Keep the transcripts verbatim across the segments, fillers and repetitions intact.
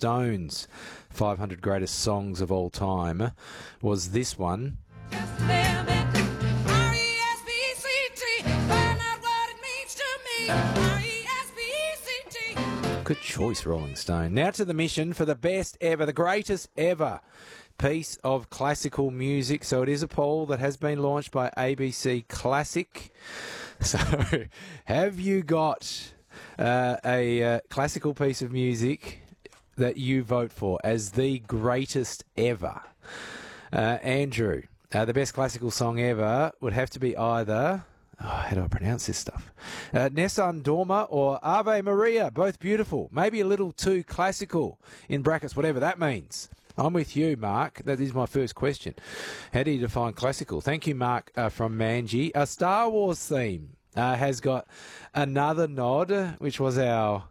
Stones' five hundred Greatest Songs of All Time was this one. Just live it. R E S P E C T. Find out what it means to me. R E S P E C T. Good choice, Rolling Stone. Now to the mission for the best ever, the greatest ever piece of classical music. So it is a poll that has been launched by A B C Classic. So have you got uh, a uh, classical piece of music that you vote for as the greatest ever? Uh, Andrew, uh, the best classical song ever would have to be either... Oh, how do I pronounce this stuff? Uh, Nessun Dorma or Ave Maria, both beautiful. Maybe a little too classical, in brackets, whatever that means. I'm with you, Mark. That is my first question. How do you define classical? Thank you, Mark, uh, from Manji. A Star Wars theme uh, has got another nod, which was our...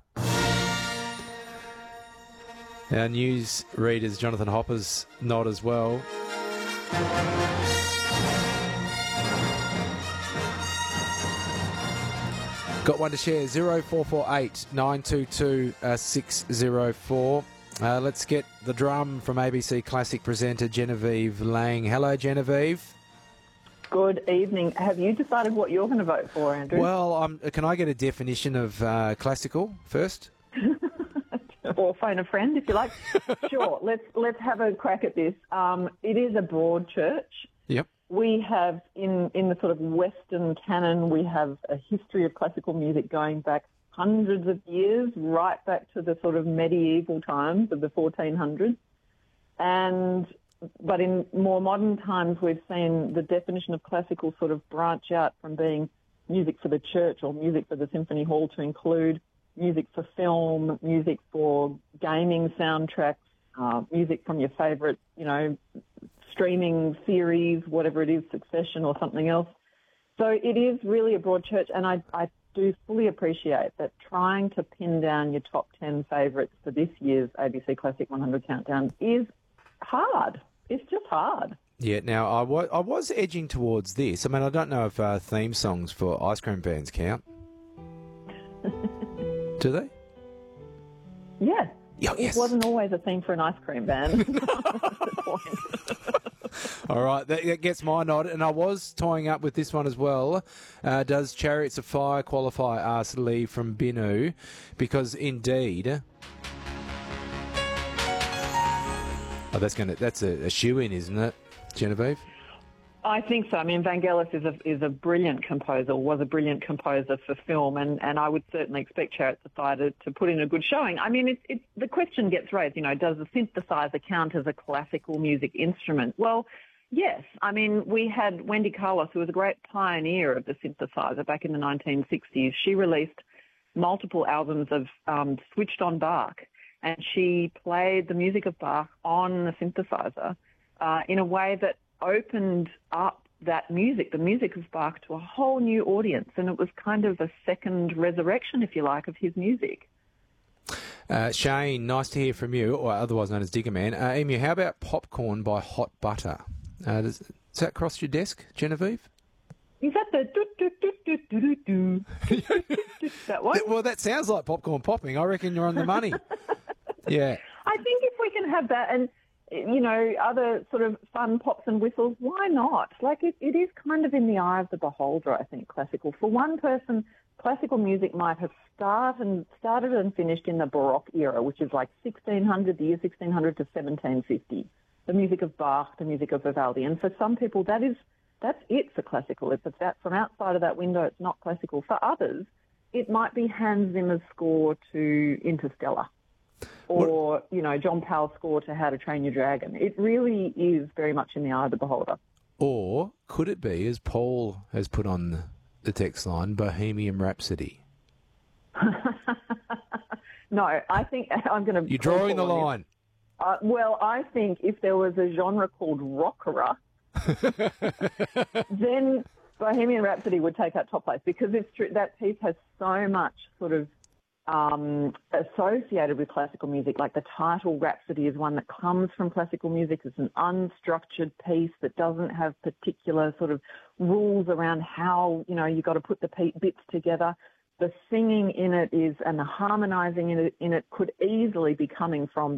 Our news readers, Jonathan Hopper's nod as well. Got one to share, zero four four eight nine two two six zero four. Uh, let's get the drum from A B C Classic presenter Genevieve Lang. Hello, Genevieve. Good evening. Have you decided what you're going to vote for, Andrew? Well, um, can I get a definition of uh, classical first? Or phone a friend, if you like. Sure. Let's let's have a crack at this. Um, it is a broad church. Yep. We have, in, in the sort of Western canon, we have a history of classical music going back hundreds of years, right back to the sort of medieval times of the fourteen hundreds. And, but in more modern times, we've seen the definition of classical sort of branch out from being music for the church or music for the symphony hall to include music for film, music for gaming soundtracks, uh, music from your favourite, you know, streaming series, whatever it is, Succession or something else. So it is really a broad church, and I, I do fully appreciate that trying to pin down your top ten favourites for this year's A B C Classic one hundred Countdown is hard. It's just hard. Yeah, now I wa- I was edging towards this. I mean, I don't know if uh, theme songs for ice cream bands count. Do they? Yeah. Oh, yes. It wasn't always a theme for an ice cream band. All right, that, that gets my nod. And I was tying up with this one as well. Uh, does Chariots of Fire qualify? Asked Lee from Binu. Because indeed... Oh, that's gonna that's a, a shoe-in, isn't it, Genevieve? I think so. I mean, Vangelis is a is a brilliant composer, was a brilliant composer for film, and, and I would certainly expect Chariots of Fire to, to put in a good showing. I mean, it, it, the question gets raised, you know, does the synthesizer count as a classical music instrument? Well, yes. I mean, we had Wendy Carlos, who was a great pioneer of the synthesizer back in the nineteen sixties. She released multiple albums of um, Switched on Bach, and she played the music of Bach on the synthesizer uh, in a way that opened up that music, the music of Bach, to a whole new audience. And it was kind of a second resurrection, if you like, of his music. Uh, Shane, nice to hear from you, or otherwise known as Digger Man. Uh, Emu, how about Popcorn by Hot Butter? Uh, does, does that cross your desk, Genevieve? Is that the do do do do do do do? That one? Well, that sounds like popcorn popping. I reckon you're on the money. Yeah. I think if we can have that and, you know, other sort of fun pops and whistles, why not? Like, it, it is kind of in the eye of the beholder, I think, classical. For one person, classical music might have start and, started and finished in the Baroque era, which is like sixteen hundred, the year sixteen hundred to seventeen fifty. The music of Bach, the music of Vivaldi. And for some people, that is, that's it for classical. If it's that, from outside of that window, it's not classical. For others, it might be Hans Zimmer's score to Interstellar. Or, you know, John Powell's score to How to Train Your Dragon. It really is very much in the eye of the beholder. Or could it be, as Paul has put on the text line, Bohemian Rhapsody? No, I think I'm going to... You're drawing the line. Uh, well, I think if there was a genre called rockera, then Bohemian Rhapsody would take out top place, because it's true, that piece has so much sort of Um, associated with classical music. Like the title Rhapsody is one that comes from classical music. It's an unstructured piece that doesn't have particular sort of rules around how, you know, you got to put the bits together. The singing in it is, and the harmonizing in it, in it could easily be coming from